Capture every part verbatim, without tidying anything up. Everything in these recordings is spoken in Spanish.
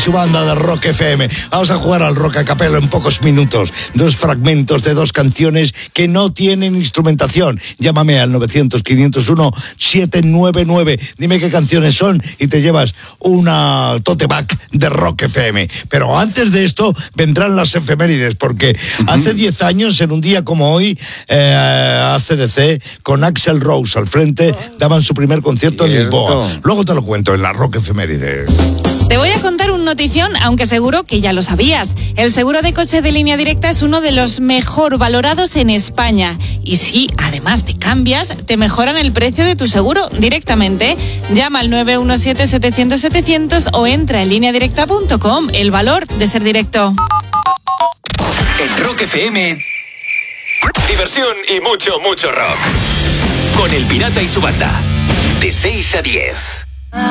su banda de Rock F M. Vamos a jugar al rock a capella en pocos minutos. Dos fragmentos de dos canciones que no tienen instrumentación. Llámame al novecientos, quinientos uno, setecientos noventa y nueve. Dime qué canciones son y te llevas una tote bag de Rock F M. Pero antes de esto vendrán las efemérides, porque uh-huh. hace diez años, en un día como hoy, eh, A C D C, con Axl Rose al frente, daban su primer concierto Cierto. en Lisboa. Luego te lo cuento en la Rock Efemérides. Te voy a contar un notición, aunque seguro que ya lo sabías. El seguro de coche de Línea Directa es uno de los mejor valorados en España. Y si además te cambias, te mejoran el precio de tu seguro directamente. Llama al nueve uno siete, setecientos, setecientos o entra en línea directa punto com. El valor de ser directo. En Rock F M, diversión y mucho, mucho rock. Con El Pirata y su banda. De seis a diez.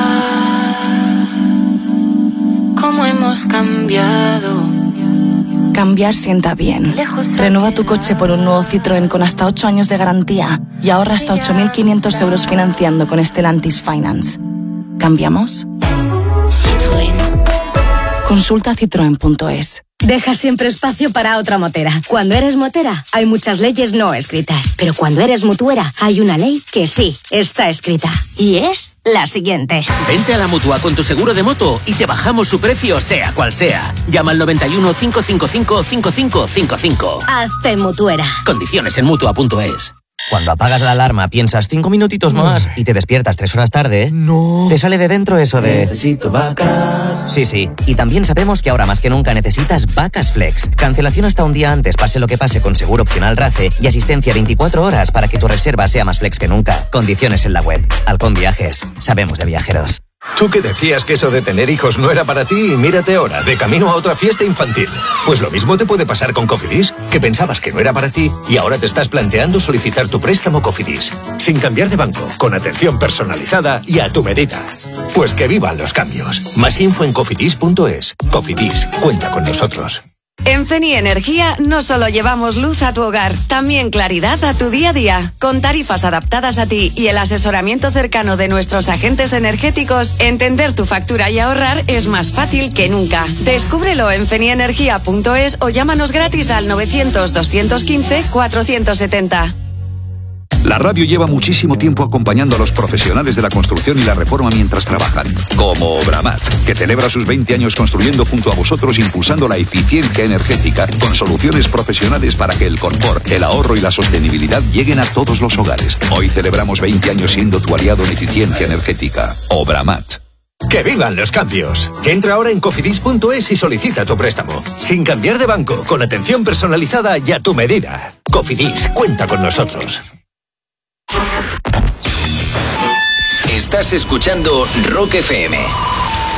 ¿Cómo hemos cambiado? Cambiar sienta bien. Renueva tu coche por un nuevo Citroën con hasta ocho años de garantía y ahorra hasta ocho mil quinientos euros financiando con Stellantis Finance. ¿Cambiamos? Citroën. Consulta citroen punto es. Deja siempre espacio para otra motera. Cuando eres motera, hay muchas leyes no escritas. Pero cuando eres mutuera, hay una ley que sí está escrita. Y es la siguiente. Vente a la Mutua con tu seguro de moto y te bajamos su precio, sea cual sea. Llama al noventa y uno, cinco cinco cinco, cinco cinco cinco cinco. Hazte mutuera. Condiciones en mutua punto es. Cuando apagas la alarma piensas cinco minutitos más y te despiertas tres horas tarde, no. Te sale de dentro eso de... Necesito vacas. Sí, sí. Y también sabemos que ahora más que nunca necesitas Vacas Flex. Cancelación hasta un día antes, pase lo que pase, con seguro opcional RACE y asistencia veinticuatro horas para que tu reserva sea más flex que nunca. Condiciones en la web. Halcón Viajes. Sabemos de viajeros. Tú que decías que eso de tener hijos no era para ti, y mírate ahora, de camino a otra fiesta infantil. Pues lo mismo te puede pasar con Cofidis, que pensabas que no era para ti y ahora te estás planteando solicitar tu préstamo Cofidis. Sin cambiar de banco, con atención personalizada y a tu medida. Pues que vivan los cambios. Más info en cofidis punto es. Cofidis, cuenta con nosotros. En Feni Energía no solo llevamos luz a tu hogar, también claridad a tu día a día. Con tarifas adaptadas a ti y el asesoramiento cercano de nuestros agentes energéticos, entender tu factura y ahorrar es más fácil que nunca. Descúbrelo en feni energía punto es o llámanos gratis al novecientos, doscientos quince, cuatrocientos setenta. La radio lleva muchísimo tiempo acompañando a los profesionales de la construcción y la reforma mientras trabajan. Como Obramat, que celebra sus veinte años construyendo junto a vosotros, impulsando la eficiencia energética con soluciones profesionales para que el confort, el ahorro y la sostenibilidad lleguen a todos los hogares. Hoy celebramos veinte años siendo tu aliado en eficiencia energética. Obramat. ¡Que vivan los cambios! Entra ahora en cofidis punto es y solicita tu préstamo. Sin cambiar de banco, con atención personalizada y a tu medida. Cofidis, cuenta con nosotros. Estás escuchando Rock F M.